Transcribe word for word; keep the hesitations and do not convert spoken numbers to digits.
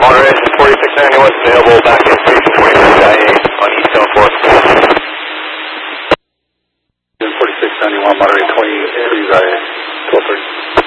Moderation forty-six ninety-one is available back in station twenty-three I A on East Zone four. forty-six ninety-one, moderate twenty-three I A, twelve thirty.